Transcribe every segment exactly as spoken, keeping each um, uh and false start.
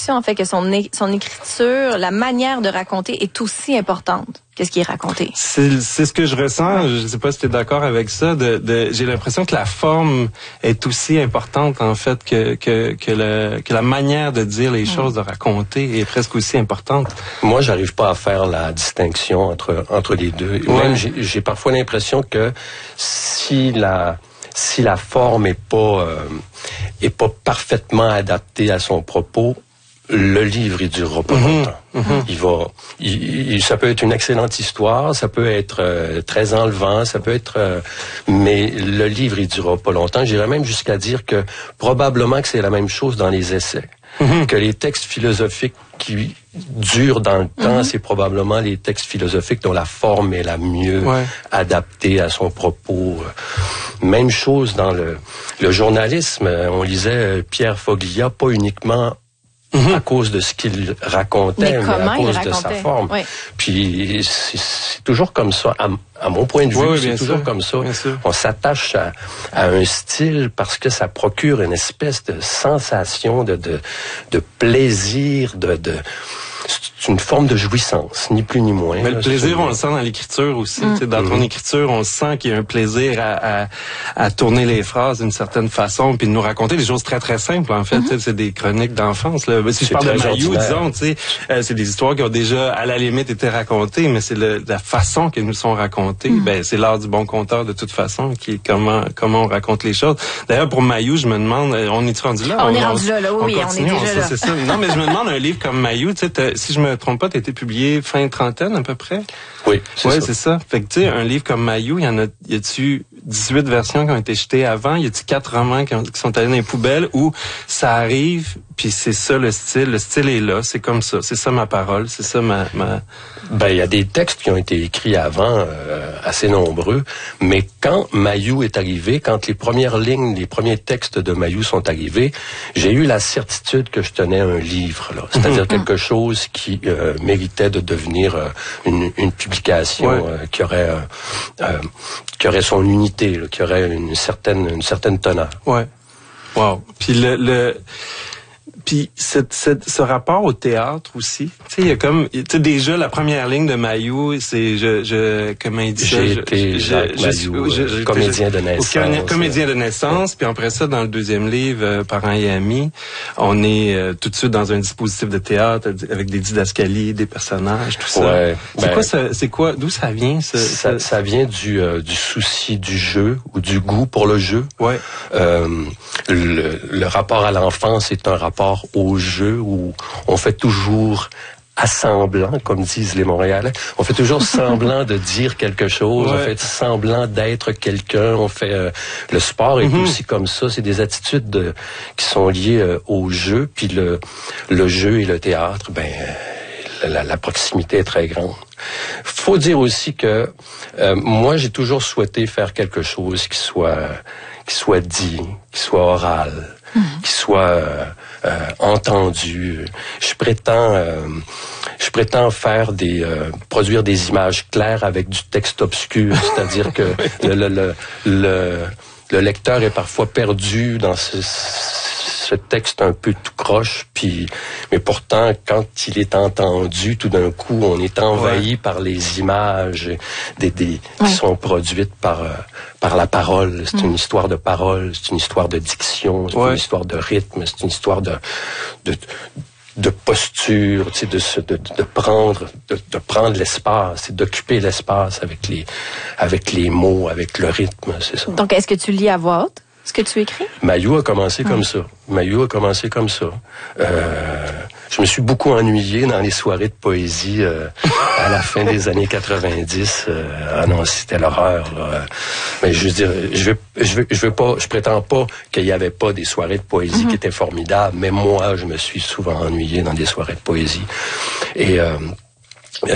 en fait, que son, é- son écriture, la manière de raconter est aussi importante que ce qui est raconté. C'est, c'est ce que je ressens. Je sais pas si tu es d'accord avec ça. De, de, j'ai l'impression que la forme est aussi importante, en fait, que, que, que, le, que la manière de dire les choses, de raconter, est presque aussi importante. Moi, j'arrive pas à faire la distinction entre, entre les deux. Ouais. Même, j'ai, j'ai parfois l'impression que si la, si la forme est pas, euh, est pas parfaitement adaptée à son propos, le livre, il durera pas mm-hmm. longtemps. Mm-hmm. Il va, il, il, ça peut être une excellente histoire, ça peut être euh, très enlevant, ça peut être, euh, mais le livre, il durera pas longtemps. J'irais même jusqu'à dire que probablement que c'est la même chose dans les essais. Mm-hmm. Que les textes philosophiques qui durent dans le temps, mm-hmm. c'est probablement les textes philosophiques dont la forme est la mieux ouais. adaptée à son propos. Même chose dans le, le journalisme. On lisait Pierre Foglia, pas uniquement Mm-hmm. à cause de ce qu'il racontait, mais, mais à cause de sa forme. Oui. Puis c'est, c'est toujours comme ça, à, à mon point de vue, oui, c'est toujours sûr. Comme ça. On s'attache à, à un style parce que ça procure une espèce de sensation, de, de, de plaisir, de, de c'est une forme de jouissance, ni plus ni moins. Mais là, le plaisir, on le sent dans l'écriture aussi. Mm. Dans ton mm-hmm. écriture, on sent qu'il y a un plaisir à, à, à tourner les phrases d'une certaine façon, puis de nous raconter des choses très, très simples, en fait. Mm-hmm. C'est des chroniques d'enfance. Là. Si c'est je parle de Mayou, disons, euh, c'est des histoires qui ont déjà, à la limite, été racontées, mais c'est le, la façon qu'elles nous sont racontées. Mm-hmm. Ben, c'est l'art du bon conteur, de toute façon, qui est comment, comment on raconte les choses. D'ailleurs, pour Mayou, je me demande, on est rendu là? On, on est rendu là, là, oui, on, continue, on est déjà on, là. C'est ça. Non, mais je me demande, un livre comme Mayou, tu sais, si je me trompe pas, t'as été publié fin trentaine à peu près. Oui, c'est ouais, ça. c'est ça. Fait que tu sais, un livre comme Mayou, il y en a, y a-tu dix-huit versions qui ont été jetées avant, y a-tu quatre romans qui, ont, qui sont allés dans les poubelles où ça arrive, puis c'est ça le style, le style est là, c'est comme ça, c'est ça ma parole, c'est ça ma. ma... Ben il y a des textes qui ont été écrits avant, euh, assez nombreux, mais quand Mayou est arrivé, quand les premières lignes, les premiers textes de Mayou sont arrivés, j'ai eu la certitude que je tenais un livre là, c'est-à-dire mm-hmm. quelque chose qui euh, méritait de devenir euh, une, une publication ouais. euh, qui aurait euh, euh, qui aurait son unité, là, qui aurait une certaine une certaine teneur. Ouais. Wow. Puis le, le puis cette, cette, ce rapport au théâtre aussi, tu sais, il y a comme, tu sais, déjà la première ligne de Mayou, c'est je, je, comment il dit ça, j'ai été Jacques Mayou, je, je, comédien de naissance, comédien de naissance, puis après ça, dans le deuxième livre, euh, Parents et amis, on est euh, tout de suite dans un dispositif de théâtre avec des didascalies, des personnages, tout ça. Ouais, c'est ben, quoi ça, c'est quoi, d'où ça vient ce, ça, ce... ça vient du euh, du souci du jeu ou du goût pour le jeu. Ouais. Euh, le, le rapport à l'enfance est un rapport au jeu où on fait toujours assemblant, comme disent les Montréalais. On fait toujours semblant de dire quelque chose, ouais. on fait semblant d'être quelqu'un, on fait... Euh, le sport est mm-hmm. aussi comme ça, c'est des attitudes de, qui sont liées euh, au jeu, puis le, le jeu et le théâtre, ben... La, la proximité est très grande. Faut dire aussi que euh, moi, j'ai toujours souhaité faire quelque chose qui soit qui soit dit, qui soit oral, mmh. qui soit euh, euh, entendu. Je prétends euh, je prétends faire des euh, produire des images claires avec du texte obscur, c'est-à-dire que le, le, le, le, le lecteur est parfois perdu dans ce ce texte un peu tout croche, puis mais pourtant quand il est entendu, tout d'un coup, on est envahi ouais. par les images des, des ouais. qui sont produites par euh, par la parole. C'est mm. une histoire de parole, c'est une histoire de diction, c'est ouais. une histoire de rythme, c'est une histoire de de de posture, tu sais, de, se, de, de prendre, de, de prendre l'espace, d'occuper l'espace avec les avec les mots, avec le rythme, c'est ça. Donc, est-ce que tu lis à voix haute ce que tu écris? Mayou a commencé mmh. comme ça. Mayou a commencé comme ça. Euh, je me suis beaucoup ennuyé dans les soirées de poésie euh, à la fin des années quatre-vingt-dix. Euh, ah non, c'était l'horreur. Là. Mais je veux dire, je veux, je veux, je veux pas, je prétends pas qu'il y avait pas des soirées de poésie mmh. qui étaient formidables. Mais moi, je me suis souvent ennuyé dans des soirées de poésie. Et euh, euh,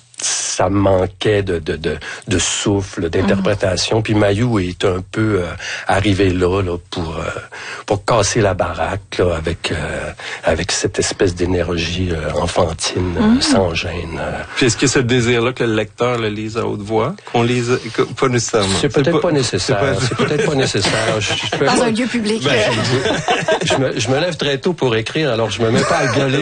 ça manquait de, de, de, de souffle, d'interprétation. Mm-hmm. Puis Mayou est un peu euh, arrivé là, là pour, euh, pour casser la baraque là, avec, euh, avec cette espèce d'énergie euh, enfantine, mm-hmm. euh, sans gêne. Euh. Puis est-ce que ce désir-là que le lecteur le lise à haute voix, qu'on lise que, pas nécessairement? C'est peut-être c'est pas, pas nécessaire. C'est, pas... c'est peut-être pas nécessaire. Je, je Dans pas... un lieu public. Ben, je, je, me, je me lève très tôt pour écrire, alors je me mets pas à gueuler